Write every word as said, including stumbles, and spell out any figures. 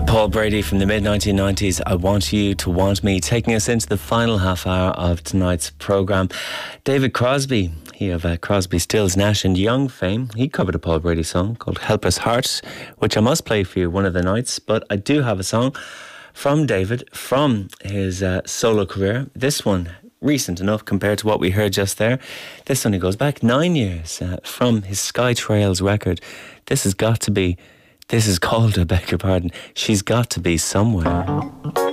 Paul Brady from the mid nineteen nineties, I Want You to Want Me, taking us into the final half hour of tonight's programme. David Crosby, he of uh, Crosby, Stills, Nash and Young fame, he covered a Paul Brady song called Helpless Heart, which I must play for you one of the nights, but I do have a song from David from his uh, solo career. This one, recent enough compared to what we heard just there. This only goes back nine years uh, from his Sky Trails record. This has got to be This is called, I beg your pardon, She's Got to Be Somewhere.